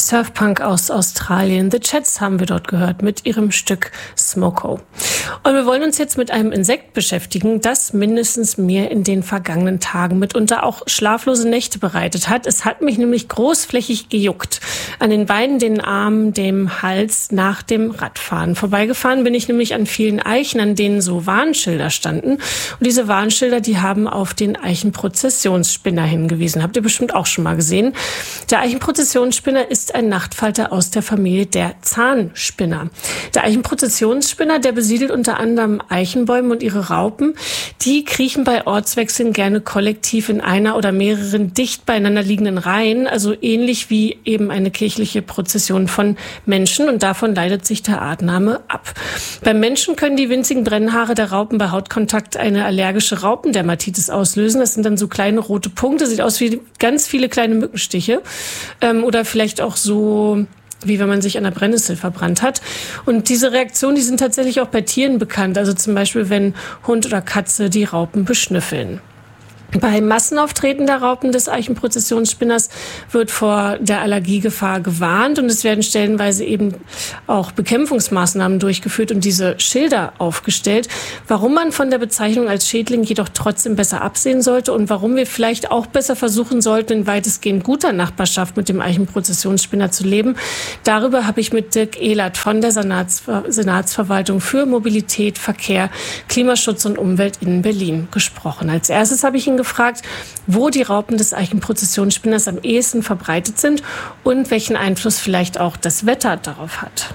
Surfpunk aus Australien. The Chats haben wir dort gehört mit ihrem Stück Smoko. Und wir wollen uns jetzt mit einem Insekt beschäftigen, das mindestens mir in den vergangenen Tagen mitunter auch schlaflose Nächte bereitet hat. Es hat mich nämlich großflächig gejuckt. An den Beinen, den Armen, dem Hals nach dem Radfahren. Vorbeigefahren bin ich nämlich an vielen Eichen, an denen so Warnschilder standen. Und diese Warnschilder, die haben auf den Eichenprozessionsspinner hingewiesen. Habt ihr bestimmt auch schon mal gesehen. Der Eichenprozessionsspinner ist ein Nachtfalter aus der Familie der Zahnspinner. Der Eichenprozessionsspinner, der besiedelt unter anderem Eichenbäume und ihre Raupen. Die kriechen bei Ortswechseln gerne kollektiv in einer oder mehreren dicht beieinander liegenden Reihen, also ähnlich wie eben eine kirchliche Prozession von Menschen, und davon leitet sich der Artname ab. Beim Menschen können die winzigen Brennhaare der Raupen bei Hautkontakt eine allergische Raupendermatitis auslösen. Das sind dann so kleine rote Punkte, sieht aus wie ganz viele kleine Mückenstiche oder vielleicht auch so, wie wenn man sich an der Brennnessel verbrannt hat. Und diese Reaktionen, die sind tatsächlich auch bei Tieren bekannt. Also zum Beispiel, wenn Hund oder Katze die Raupen beschnüffeln. Bei Massenauftreten der Raupen des Eichenprozessionsspinners wird vor der Allergiegefahr gewarnt, und es werden stellenweise eben auch Bekämpfungsmaßnahmen durchgeführt und diese Schilder aufgestellt. Warum man von der Bezeichnung als Schädling jedoch trotzdem besser absehen sollte und warum wir vielleicht auch besser versuchen sollten, in weitestgehend guter Nachbarschaft mit dem Eichenprozessionsspinner zu leben, darüber habe ich mit Dirk Ehlert von der Senatsverwaltung für Mobilität, Verkehr, Klimaschutz und Umwelt in Berlin gesprochen. Als erstes habe ich ihn gefragt, wo die Raupen des Eichenprozessionsspinners am ehesten verbreitet sind und welchen Einfluss vielleicht auch das Wetter darauf hat.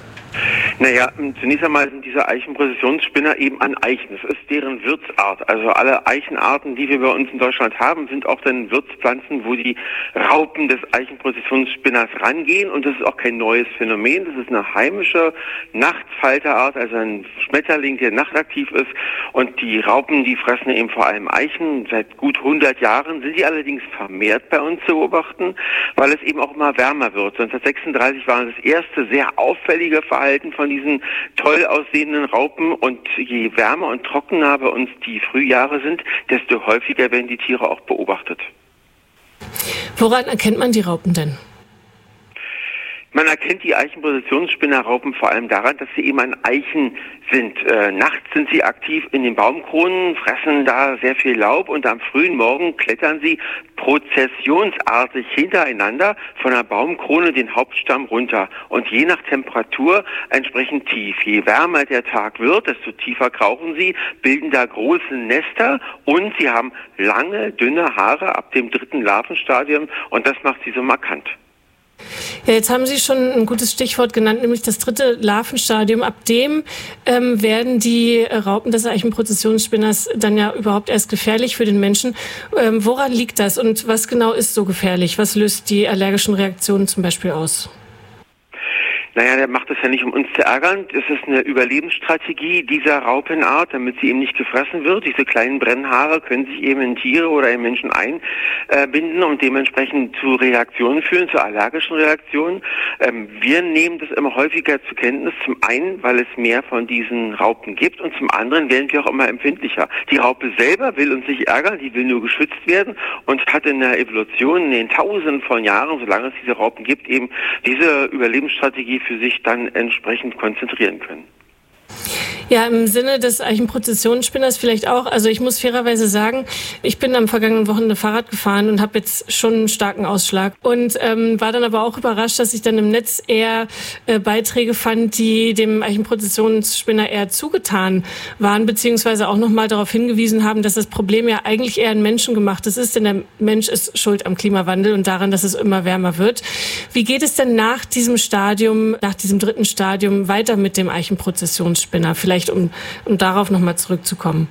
Naja, zunächst einmal sind diese Eichenprozessionsspinner eben an Eichen. Das ist deren Wirtsart. Also alle Eichenarten, die wir bei uns in Deutschland haben, sind auch dann Wirtspflanzen, wo die Raupen des Eichenprozessionsspinners rangehen. Und das ist auch kein neues Phänomen. Das ist eine heimische Nachtfalterart, also ein Schmetterling, der nachtaktiv ist. Und die Raupen, die fressen eben vor allem Eichen. Seit gut 100 Jahren sind die allerdings vermehrt bei uns zu beobachten, weil es eben auch immer wärmer wird. 1936 war das erste sehr auffällige Verhalten von diesen toll aussehenden Raupen, und je wärmer und trockener bei uns die Frühjahre sind, desto häufiger werden die Tiere auch beobachtet. Woran erkennt man die Raupen denn? Man erkennt die Eichenprozessionsspinnerraupen vor allem daran, dass sie eben an Eichen sind. Nachts sind sie aktiv in den Baumkronen, fressen da sehr viel Laub, und am frühen Morgen klettern sie prozessionsartig hintereinander von der Baumkrone den Hauptstamm runter und je nach Temperatur entsprechend tief. Je wärmer der Tag wird, desto tiefer krauchen sie, bilden da große Nester, und sie haben lange, dünne Haare ab dem 3. Larvenstadium, und das macht sie so markant. Ja, jetzt haben Sie schon ein gutes Stichwort genannt, nämlich das 3. Larvenstadium. Ab dem werden die Raupen des Eichenprozessionsspinners dann ja überhaupt erst gefährlich für den Menschen. Woran liegt das und was genau ist so gefährlich? Was löst die allergischen Reaktionen zum Beispiel aus? Naja, der macht das ja nicht, um uns zu ärgern. Das ist eine Überlebensstrategie dieser Raupenart, damit sie eben nicht gefressen wird. Diese kleinen Brennhaare können sich eben in Tiere oder in Menschen einbinden und dementsprechend zu Reaktionen führen, zu allergischen Reaktionen. Wir nehmen das immer häufiger zur Kenntnis. Zum einen, weil es mehr von diesen Raupen gibt, und zum anderen werden wir auch immer empfindlicher. Die Raupe selber will uns nicht ärgern, die will nur geschützt werden und hat in der Evolution in den Tausenden von Jahren, solange es diese Raupen gibt, eben diese Überlebensstrategie für sich dann entsprechend konzentrieren können. Ja, im Sinne des Eichenprozessionsspinners vielleicht auch. Also ich muss fairerweise sagen, ich bin am vergangenen Wochenende Fahrrad gefahren und habe jetzt schon einen starken Ausschlag und war dann aber auch überrascht, dass ich dann im Netz eher Beiträge fand, die dem Eichenprozessionsspinner eher zugetan waren, beziehungsweise auch nochmal darauf hingewiesen haben, dass das Problem ja eigentlich eher ein menschengemachtes ist, denn der Mensch ist schuld am Klimawandel und daran, dass es immer wärmer wird. Wie geht es denn nach diesem Stadium, nach diesem 3. Stadium weiter mit dem Eichenprozessionsspinner? Vielleicht um darauf nochmal zurückzukommen.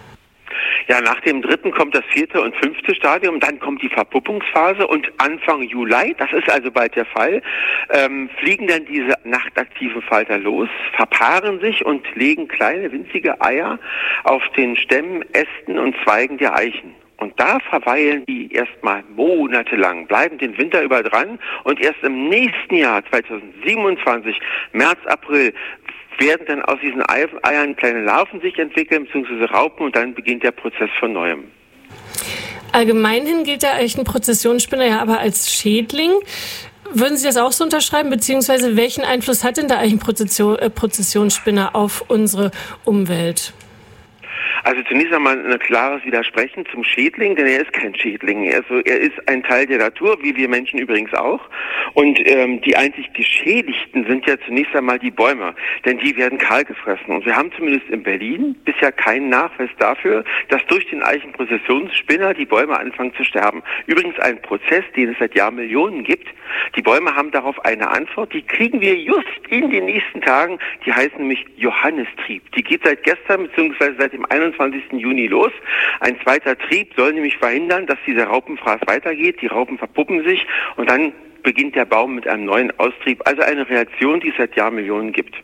Ja, nach dem 3. kommt das 4. und 5. Stadium, dann kommt die Verpuppungsphase, und Anfang Juli, das ist also bald der Fall, fliegen dann diese nachtaktiven Falter los, verpaaren sich und legen kleine winzige Eier auf den Stämmen, Ästen und Zweigen der Eichen. Und da verweilen die erstmal monatelang, bleiben den Winter über dran, und erst im nächsten Jahr, 2027, März, April, werden dann aus diesen Eiern kleine Larven sich entwickeln, beziehungsweise Raupen, und dann beginnt der Prozess von Neuem. Allgemeinhin gilt der Eichenprozessionsspinner ja aber als Schädling. Würden Sie das auch so unterschreiben, beziehungsweise welchen Einfluss hat denn der Eichenprozessionsspinner auf unsere Umwelt? Also zunächst einmal ein klares Widersprechen zum Schädling, denn er ist kein Schädling. Also er ist ein Teil der Natur, wie wir Menschen übrigens auch. Und die einzig Geschädigten sind ja zunächst einmal die Bäume, denn die werden kahl gefressen. Und wir haben zumindest in Berlin bisher keinen Nachweis dafür, dass durch den Eichenprozessionsspinner die Bäume anfangen zu sterben. Übrigens ein Prozess, den es seit Jahrmillionen gibt. Die Bäume haben darauf eine Antwort, die kriegen wir just in den nächsten Tagen. Die heißt nämlich Johannistrieb. Die geht seit gestern bzw. seit dem 21. Juni los. Ein zweiter Trieb soll nämlich verhindern, dass dieser Raupenfraß weitergeht. Die Raupen verpuppen sich und dann beginnt der Baum mit einem neuen Austrieb. Also eine Reaktion, die es seit Jahrmillionen gibt.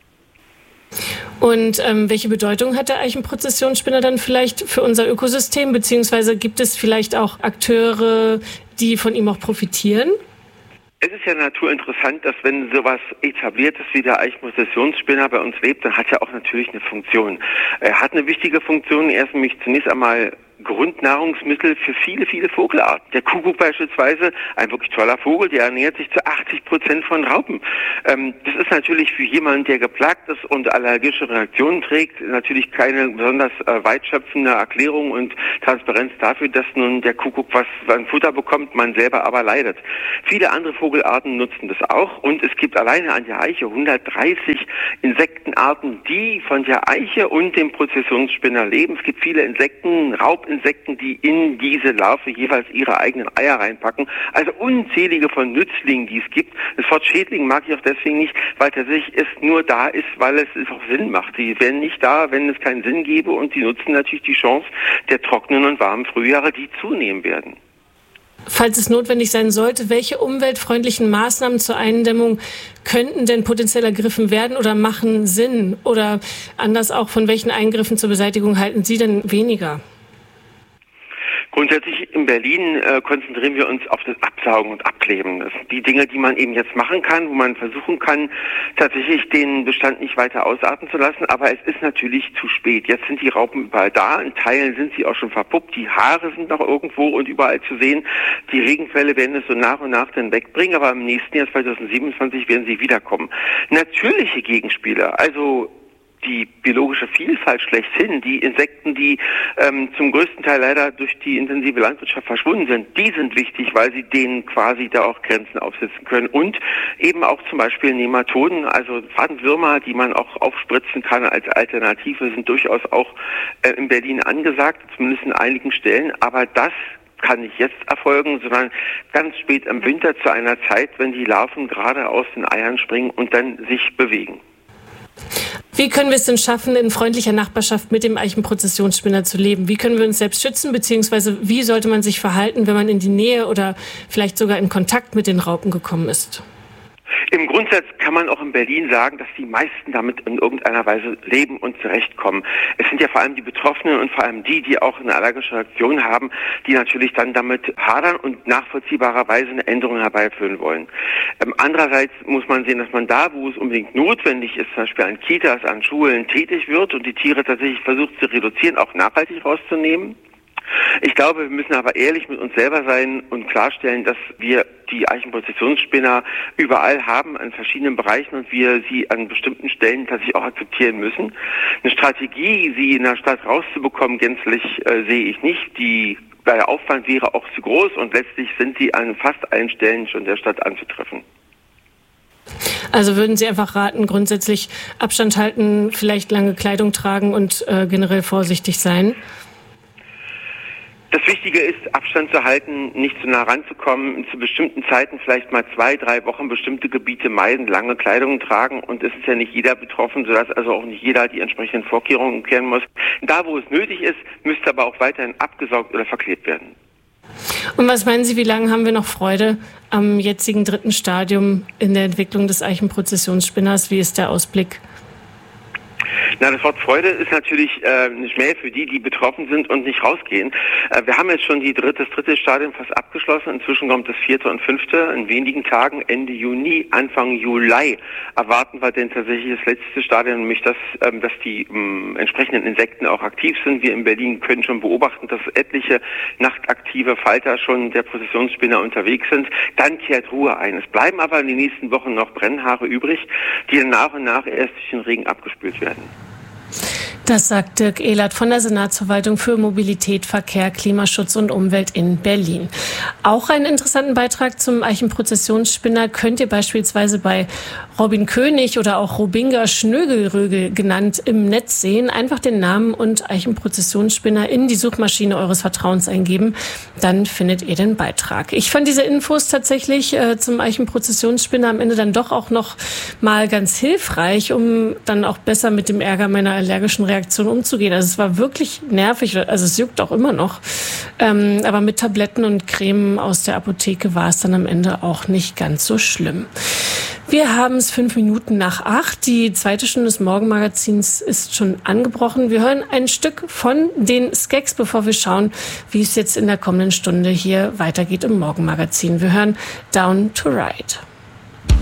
Und welche Bedeutung hat der Eichenprozessionsspinner dann vielleicht für unser Ökosystem? Beziehungsweise gibt es vielleicht auch Akteure, die von ihm auch profitieren? Es ist ja naturinteressant, dass wenn sowas etabliert ist wie der Eichenprozessionsspinner bei uns lebt, dann hat er auch natürlich eine Funktion. Er hat eine wichtige Funktion. Er ist nämlich zunächst einmal Grundnahrungsmittel für viele, viele Vogelarten. Der Kuckuck beispielsweise, ein wirklich toller Vogel, der ernährt sich zu 80% von Raupen. Das ist natürlich für jemanden, der geplagt ist und allergische Reaktionen trägt, natürlich keine besonders weitschöpfende Erklärung und Transparenz dafür, dass nun der Kuckuck was an Futter bekommt, man selber aber leidet. Viele andere Vogelarten nutzen das auch und es gibt alleine an der Eiche 130 Insektenarten, die von der Eiche und dem Prozessionsspinner leben. Es gibt viele Insekten, Raubinsekten, die in diese Larve jeweils ihre eigenen Eier reinpacken. Also unzählige von Nützlingen, die es gibt. Das Wort Schädling mag ich auch deswegen nicht, weil tatsächlich es nur da ist, weil es auch Sinn macht. Die wären nicht da, wenn es keinen Sinn gäbe und die nutzen natürlich die Chance der trockenen und warmen Frühjahre, die zunehmen werden. Falls es notwendig sein sollte, welche umweltfreundlichen Maßnahmen zur Eindämmung könnten denn potenziell ergriffen werden oder machen Sinn? Oder anders auch, von welchen Eingriffen zur Beseitigung halten Sie denn weniger? Grundsätzlich in Berlin konzentrieren wir uns auf das Absaugen und Abkleben. Das sind die Dinge, die man eben jetzt machen kann, wo man versuchen kann, tatsächlich den Bestand nicht weiter ausarten zu lassen. Aber es ist natürlich zu spät. Jetzt sind die Raupen überall da. In Teilen sind sie auch schon verpuppt. Die Haare sind noch irgendwo und überall zu sehen. Die Regenfälle werden es so nach und nach dann wegbringen. Aber im nächsten Jahr 2027 werden sie wiederkommen. Natürliche Gegenspieler, also die biologische Vielfalt schlechthin, die Insekten, die zum größten Teil leider durch die intensive Landwirtschaft verschwunden sind, die sind wichtig, weil sie denen quasi da auch Grenzen aufsetzen können. Und eben auch zum Beispiel Nematoden, also Fadenwürmer, die man auch aufspritzen kann als Alternative, sind durchaus auch in Berlin angesagt, zumindest in einigen Stellen. Aber das kann nicht jetzt erfolgen, sondern ganz spät im Winter zu einer Zeit, wenn die Larven gerade aus den Eiern springen und dann sich bewegen. Wie können wir es denn schaffen, in freundlicher Nachbarschaft mit dem Eichenprozessionsspinner zu leben? Wie können wir uns selbst schützen, beziehungsweise wie sollte man sich verhalten, wenn man in die Nähe oder vielleicht sogar in Kontakt mit den Raupen gekommen ist? Im Grundsatz kann man auch in Berlin sagen, dass die meisten damit in irgendeiner Weise leben und zurechtkommen. Es sind ja vor allem die Betroffenen und vor allem die auch eine allergische Reaktion haben, die natürlich dann damit hadern und nachvollziehbarerweise eine Änderung herbeiführen wollen. Andererseits muss man sehen, dass man da, wo es unbedingt notwendig ist, zum Beispiel an Kitas, an Schulen tätig wird und die Tiere tatsächlich versucht zu reduzieren, auch nachhaltig rauszunehmen. Ich glaube, wir müssen aber ehrlich mit uns selber sein und klarstellen, dass wir die Eichenprozessionsspinner überall haben, an verschiedenen Bereichen und wir sie an bestimmten Stellen tatsächlich auch akzeptieren müssen. Eine Strategie, sie in der Stadt rauszubekommen, gänzlich sehe ich nicht. Der Aufwand wäre auch zu groß und letztlich sind sie an fast allen Stellen schon der Stadt anzutreffen. Also würden Sie einfach raten, grundsätzlich Abstand halten, vielleicht lange Kleidung tragen und generell vorsichtig sein? Das Wichtige ist, Abstand zu halten, nicht zu nah ranzukommen, zu bestimmten Zeiten vielleicht mal 2-3 Wochen bestimmte Gebiete meiden, lange Kleidung tragen und es ist ja nicht jeder betroffen, sodass also auch nicht jeder die entsprechenden Vorkehrungen kennen muss. Da, wo es nötig ist, müsste aber auch weiterhin abgesaugt oder verklebt werden. Und was meinen Sie, wie lange haben wir noch Freude am jetzigen 3. Stadium in der Entwicklung des Eichenprozessionsspinners? Wie ist der Ausblick? Na, das Wort Freude ist natürlich ein Schmäh für die betroffen sind und nicht rausgehen. Wir haben jetzt schon das dritte Stadium fast abgeschlossen. Inzwischen kommt das 4. und 5. In wenigen Tagen, Ende Juni, Anfang Juli, erwarten wir denn tatsächlich das letzte Stadium, nämlich dass die entsprechenden Insekten auch aktiv sind. Wir in Berlin können schon beobachten, dass etliche nachtaktive Falter schon der Prozessionsspinner unterwegs sind. Dann kehrt Ruhe ein. Es bleiben aber in den nächsten Wochen noch Brennhaare übrig, die dann nach und nach erst durch den Regen abgespült werden. Das sagt Dirk Ehlert von der Senatsverwaltung für Mobilität, Verkehr, Klimaschutz und Umwelt in Berlin. Auch einen interessanten Beitrag zum Eichenprozessionsspinner könnt ihr beispielsweise bei Robin König oder auch Robinga Schnögelrögel genannt im Netz sehen. Einfach den Namen und Eichenprozessionsspinner in die Suchmaschine eures Vertrauens eingeben. Dann findet ihr den Beitrag. Ich fand diese Infos tatsächlich zum Eichenprozessionsspinner am Ende dann doch auch noch mal ganz hilfreich, um dann auch besser mit dem Ärger meiner allergischen Reaktion umzugehen. Also es war wirklich nervig, also es juckt auch immer noch. Aber mit Tabletten und Creme aus der Apotheke war es dann am Ende auch nicht ganz so schlimm. Wir haben es 7:05. Die zweite Stunde des Morgenmagazins ist schon angebrochen. Wir hören ein Stück von den Skeks, bevor wir schauen, wie es jetzt in der kommenden Stunde hier weitergeht im Morgenmagazin. Wir hören Down to Ride.